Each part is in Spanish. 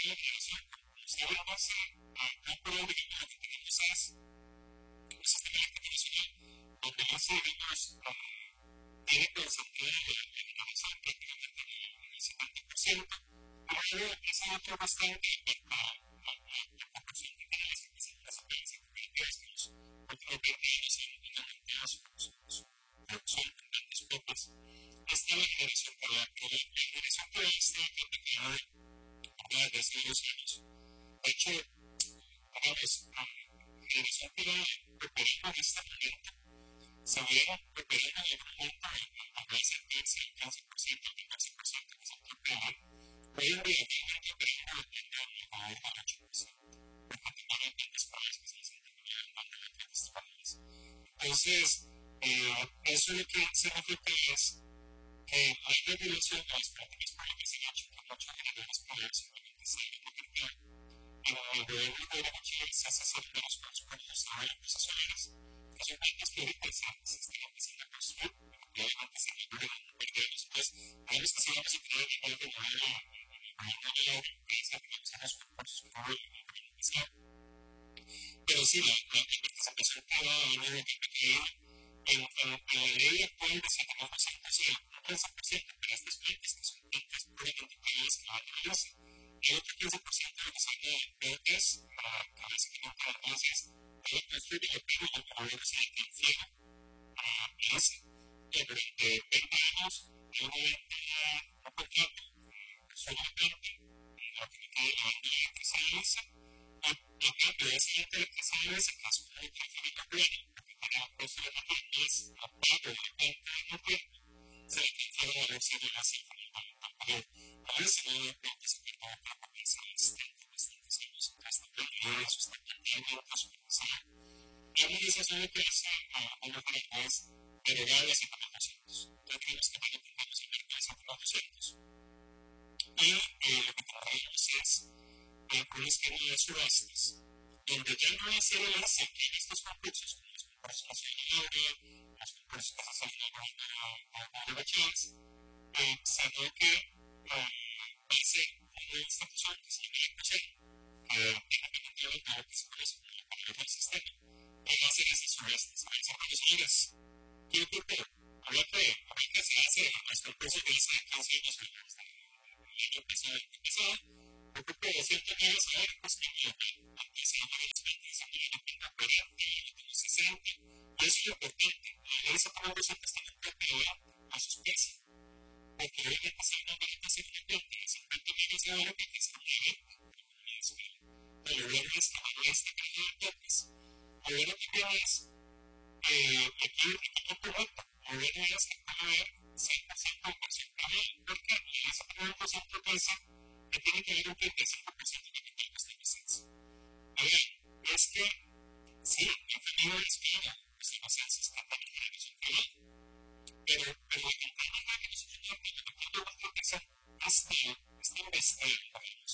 de generación, como si algo base, hoy por hoy, digamos, lo que tenemos es un sistema eléctrico nacional donde base, digamos, tiene concentrada la generación prácticamente en el 70%, pero luego esa otra bastante la proporción que tiene las empresas cooperativas que los últimos 20 años han aumentado su producción en grandes propias. Esta es la generación privada, pero la generación privada está complicada desde hace varios años. De hecho, digamos, generación privada preparada en este momento se hubiera preparado en algún momento a base del 15%, el 14% que es el tope de hoy en día realmente operando en alrededor del 8%, porque también hay grandes países que se les incluye el mando de grandes países. Entonces, eso lo que se refleja es que la regulación de las prácticas públicas ha hecho que muchos generadores poderes simplemente se hayan convertido en el gobierno de la Chile se asesora de los fondos públicos de las empresas solares, que son plantas que ahorita se están empezando a construir, y obviamente se regulan un par de años después. Tenemos que seguir posicionando el modelo de la empresa, que usamos recursos por el pero sí, la participación privada en el mercado en la ley actual dice que no es el 15%, pero estas plantas que son plantas puramente privadas que van a la y otro 15% de que son verdes, que básicamente la base es todo construir y opera y el gobierno se interfiere y hace. Y durante 20 años, yo no veía un contrato solamente lo que me queda la banda de que se hace. Y cambio, esa gente de que se hace caso de que Felipe Pleno, porque tenía un costo de materiales a pago de la venta de mujer, se le transfiere a ver si era así como al poder. Ahora se me da cuenta que se me da comienza bastantes años atrás también, y eso está planteando otras cosas. Y a mí esa es una que hace a una de las derogadas y para nosotros. Yo creo que van a tener los mercados y para nosotros. Y lo que traemos es un esquema de subastas, donde ya no es el enlace que en estos concursos, como los concursos nacionales, los concursos que se hacen en la bachilleres, sino que va a ser una institución que se llama ECOSEC, que independientemente de lo que se conoce como la calidad del sistema, que va a hacer esas subastas. A veces, bueno, señores, ¿quién ocupó? Ahorita se hace los concursos de hace 15 años, el año pasado, ocupó 200 millones de euros, pues que antes se llama los 25 millones de euros, pero los 60. Y eso es lo importante. Y ese programa siempre está en propiedad a sus pesos. Porque obviamente si una marca se invierte de 50 millones de euros, porque se mueve el gobierno es tomando esta calidad de toques. Lo bueno también es aquí un producto. Lo bueno es que puede haber 100% de porcentaje porque ese 1% piensa que tiene que haber un 35% de capital que esté en licencia. Ahora, es que sí, el es claro, pues la licencia está también en el central, pero el tema que nosotros no creo que sea hasta investir, digamos,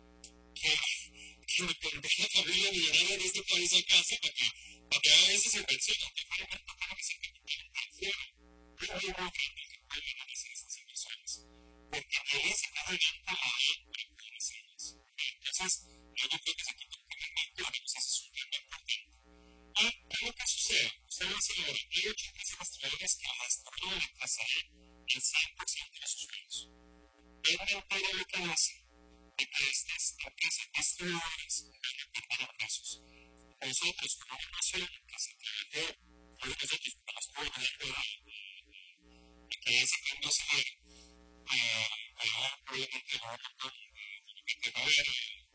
que depende de la familia millonaria de este país alcance para que haga esas inversiones, que realmente tiene que ser capital fuera. Muy grande que puede realizar estas inversiones, porque ahí se está regando la ley de inversiones. Entonces, yo no creo que se quite un elemento, digamos, ese es un tema importante. ¿Y qué es lo que sucede? Ustedes se logran, hay 8 empresas rastreadores que las rastrean en pasaré el 100% de sus sueños. Es mentira lo que hacen, de que estas empresas rastreadoras van a perder ingresos. Nosotros, como una nación que se trabajó, nosotros, para las jóvenes de que ese cambio se diera, obviamente no de haber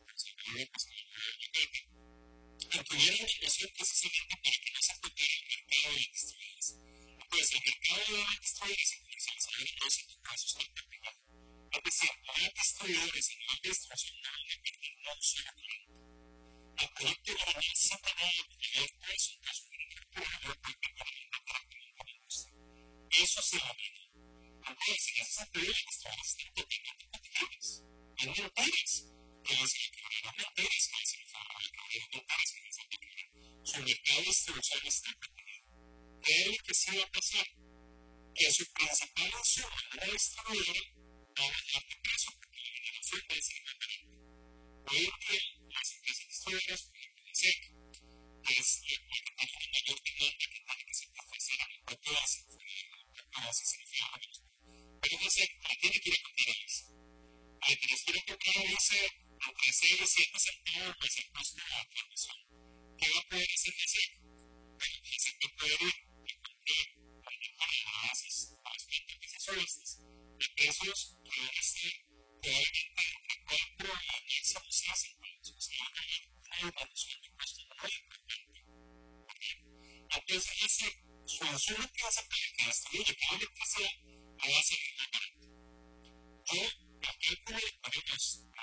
incluyeron la inversión precisamente para que no se afecte el mercado de distribuidores. Pues el mercado de distribuidores y comercializadores no se puede sustentar privado. Es decir, no hay distribuidores en la distribución no van a perder un solo cliente. El producto original siempre va a tener todo su consumidor privado para preparar el mercado de la industria. Eso se lo ven. Entonces, en ese sentido, las distribuidoras están totalmente competitivas. Y no mentiras. Que las declararon mentiras, que las declararon mentiras, que las declararon. Su mercado de distribución está competido. ¿Qué es lo que sí va a pasar? Que su principal opción, una distribuidora, va a bajar de precio porque la generación va a ser más barata. hoy en día las empresas distribuidoras, por ejemplo, DICEC, que es la que tiene una mayor demanda que tiene que satisfacer a la propia base, la base se refiere a los. Pero DICEC le tiene que ir a comprar a ICE. Le tienes que ir a comprar a ICE entre 6 y 7 centavos más el costo de la transmisión. ¿Qué va a poder hacer DICEC? Bueno, DICEC va a poder ir a comprar a las plantas desesoristas de precios que van a estar probablemente entre 4 y máximo 6 centavos. O sea, va a haber una disminución de costo muy importante. Entonces, su insumo que hace para que distribuye cada electricidad lo va a hacer muy barato. Yo, el cálculo de parejas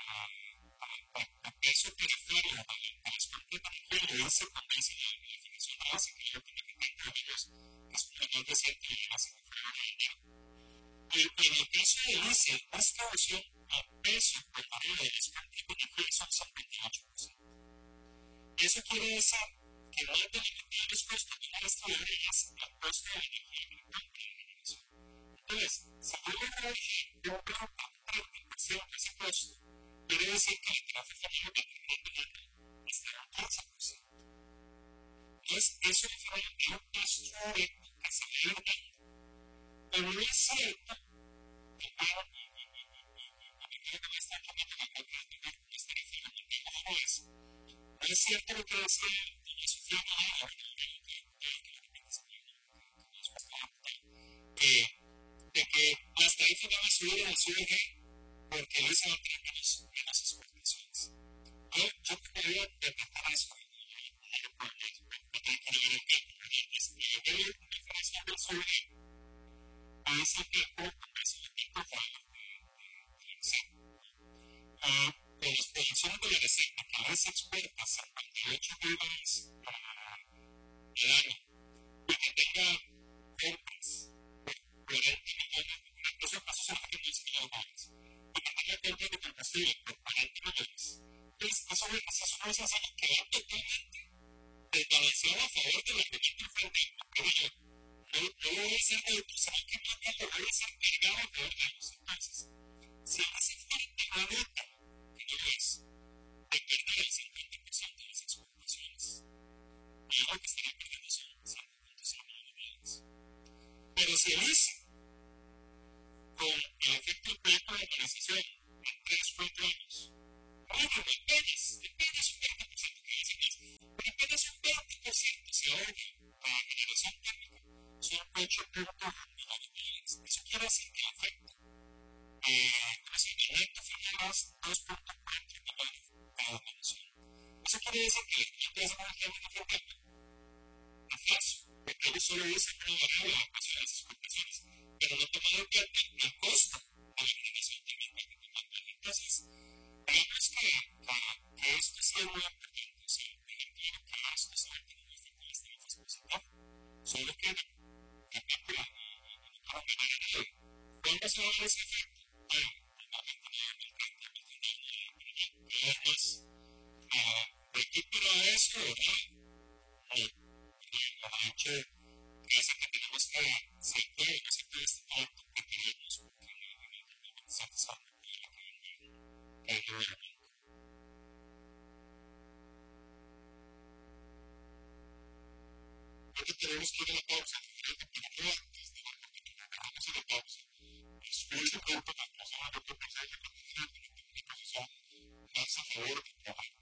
a precio periferio a las plantas de energía lo hice con base en la definición básica que yo tengo que tener de ellos, que es una más reciente y la segunda febrero. En el caso de ICE, esta versión a precio periferio de las plantas de energía son 58%. Eso quiere decir que más de la mitad de los costos de una distribuidora es el costo de la energía que compra la generación. Entonces, si yo logro un gran participación de ese costo, quiere decir que la tasa familiar de rendimiento está en 15%. Entonces, eso es realmente un costo directo que se le da. Pero no es cierto que para que me está cambiando la compra de dinero con esta reforma no es. No es cierto lo que decía doña Sofía Navarro, de que las tarifas van a subir en el CVG porque hoy se van a tener menos exportaciones. Yo podría interpretar eso como que tengo que ver el cálculo. La diferencia del CVG puede ser que el precio de tipo fue con las proyecciones de la receta que les exporta a 58 dólares al año y que tenga compras por 40 millones, eso pasó solamente 10 millones y que tenga compras de combustible por 40 millones. Entonces, eso es una sensación que va totalmente desbalanceada a favor de la política frente a yo. No voy a ser neutro, ¿saben qué más bien lo voy a hacer cargado a favor de ellos? Entonces, si hace falta una nota que no es de perder el 50% de las exportaciones, yo creo que estaría perdiendo son 5.5 millones. Pero si el ICE, con el efecto del proyecto de organización en 3-4 años, bueno, apenas un 20% que dicen más, pero apenas un 20% se ahorra para la generación térmica, son 8.1 millones de dólares. Eso quiere decir que el efecto procedimiento final es 2.4 millones de dólares. Eso quiere decir que la empresa no tiene que enfrentar a falso, porque ellos solo dicen que no van a pasar las exportaciones, pero no toman en cuenta el costo de la generación térmica que toman. Entonces, digamos que esto sí es muy importante, o sea, tener claro que esto sí va a tener un efecto en las tarifas positivo, solo que depende de la manera de ¿cuándo se va a dar ese efecto? Bueno, normalmente no en el 30, en el 39, pero además, de aquí para eso, ¿verdad? La noche que dice que tenemos que ser claros, no se puede estimar porque queremos, porque no satisface de lo que hay que ver. Ahorita tenemos que ir a la pausa, pero antes de vamos a la pausa. Estoy de acuerdo con la persona de que pensé que con una posición más a favor de trabajar